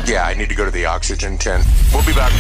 Yeah, I need to go to the oxygen tent. We'll be back.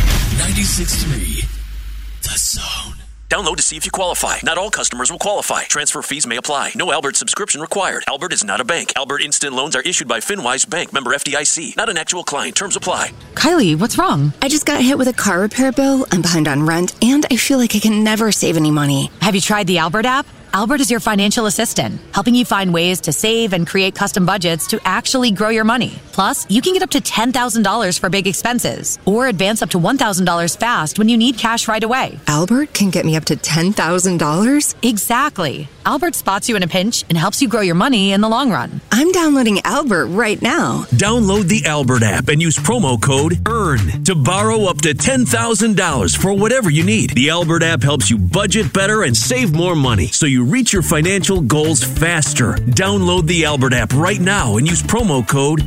96.3, The Zone. Download to see if you qualify. Not all customers will qualify. Transfer fees may apply. No Albert subscription required. Albert is not a bank. Albert Instant Loans are issued by FinWise Bank, member FDIC. Not an actual client. Terms apply. Kylie, what's wrong? I just got hit with a car repair bill. I'm behind on rent, and I feel like I can never save any money. Have you tried the Albert app? Albert is your financial assistant, helping you find ways to save and create custom budgets to actually grow your money. Plus, you can get up to $10,000 for big expenses or advance up to $1,000 fast when you need cash right away. Albert can get me up to $10,000? Exactly. Albert spots you in a pinch and helps you grow your money in the long run. I'm downloading Albert right now. Download the Albert app and use promo code EARN to borrow up to $10,000 for whatever you need. The Albert app helps you budget better and save more money so you reach your financial goals faster. Download the Albert app right now and use promo code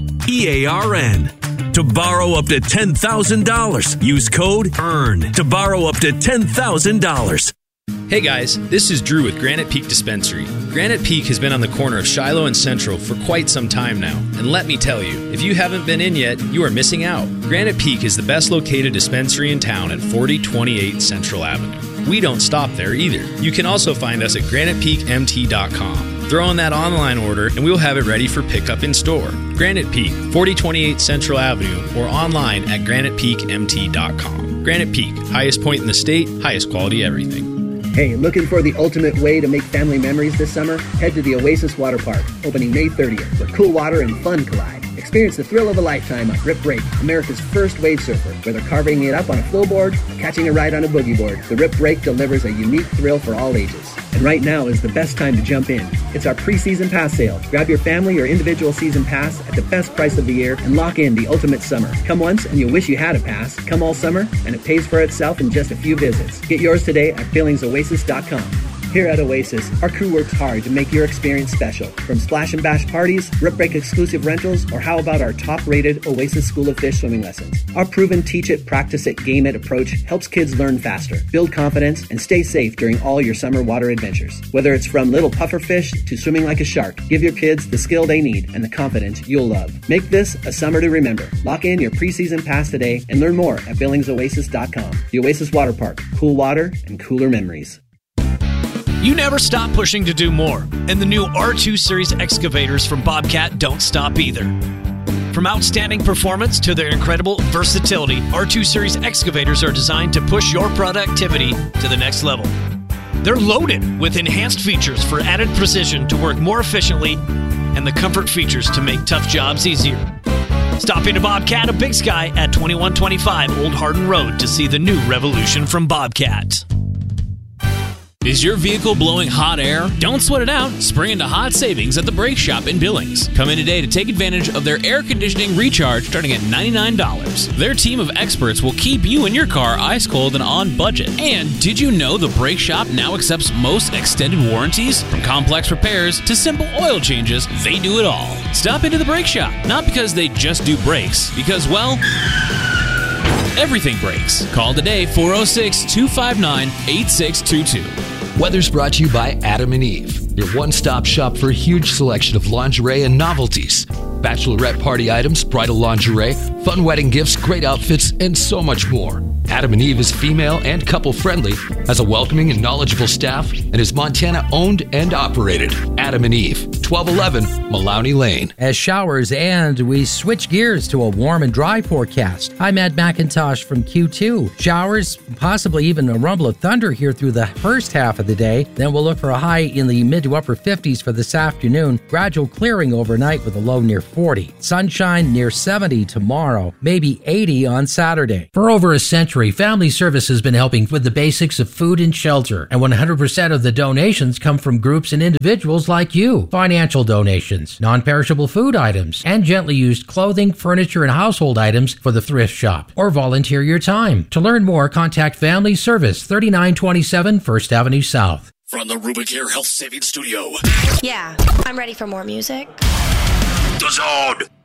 EARN to borrow up to $10,000. Use code EARN to borrow up to $10,000. Hey guys, this is Drew with Granite Peak Dispensary. Granite Peak has been on the corner of Shiloh and Central for quite some time now. And let me tell you, if you haven't been in yet, you are missing out. Granite Peak is the best located dispensary in town at 4028 Central Avenue. We don't stop there either. You can also find us at granitepeakmt.com. Throw in that online order and we'll have it ready for pickup in store. Granite Peak, 4028 Central Avenue, or online at granitepeakmt.com. Granite Peak, highest point in the state, highest quality everything. Hey, looking for the ultimate way to make family memories this summer? Head to the Oasis Water Park, opening May 30th, where cool water and fun collide. Experience the thrill of a lifetime on Rip Break, America's first wave surfer. Whether carving it up on a flowboard or catching a ride on a boogie board, the Rip Break delivers a unique thrill for all ages. And right now is the best time to jump in. It's our pre-season pass sale. Grab your family or individual season pass at the best price of the year and lock in the ultimate summer. Come once and you'll wish you had a pass. Come all summer and it pays for itself in just a few visits. Get yours today at BillingsOasis.com. Here at Oasis, our crew works hard to make your experience special. From splash and bash parties, Rip Break exclusive rentals, or how about our top-rated Oasis School of Fish swimming lessons? Our proven teach it, practice it, game it approach helps kids learn faster, build confidence, and stay safe during all your summer water adventures. Whether it's from little puffer fish to swimming like a shark, give your kids the skill they need and the confidence you'll love. Make this a summer to remember. Lock in your preseason pass today and learn more at BillingsOasis.com. The Oasis Water Park. Cool water and cooler memories. You never stop pushing to do more, and the new R2 Series excavators from Bobcat don't stop either. From outstanding performance to their incredible versatility, R2 Series excavators are designed to push your productivity to the next level. They're loaded with enhanced features for added precision to work more efficiently and the comfort features to make tough jobs easier. Stop into Bobcat of Big Sky at 2125 Old Hardin Road to see the new revolution from Bobcat. Is your vehicle blowing hot air? Don't sweat it out. Spring into hot savings at the Brake Shop in Billings. Come in today to take advantage of their air conditioning recharge starting at $99. Their team of experts will keep you and your car ice cold and on budget. And did you know the Brake Shop now accepts most extended warranties? From complex repairs to simple oil changes, they do it all. Stop into the Brake Shop, not because they just do brakes, because, well, everything breaks. Call today, 406-259-8622. Weather's brought to you by Adam and Eve, your one-stop shop for a huge selection of lingerie and novelties. Bachelorette party items, bridal lingerie, fun wedding gifts, great outfits, and so much more. Adam and Eve is female and couple-friendly, has a welcoming and knowledgeable staff, and is Montana-owned and operated. Adam and Eve, 1211 Maloney Lane. As showers and we switch gears to a warm and dry forecast. I'm Ed McIntosh from Q2. Showers, possibly even a rumble of thunder here through the first half of the day. Then we'll look for a high in the mid to upper 50s for this afternoon. Gradual clearing overnight with a low near 40. Sunshine near 70 tomorrow, maybe 80 on Saturday. For over a century, Family Service has been helping with the basics of food and shelter, and 100% of the donations come from groups and individuals like you. Financial donations, non-perishable food items, and gently used clothing, furniture, and household items for the thrift shop, or volunteer your time. To learn more, contact Family Service, 3927 First Avenue South. From the Rubicare Health Savings Studio. Yeah, I'm ready for more music. The Zone!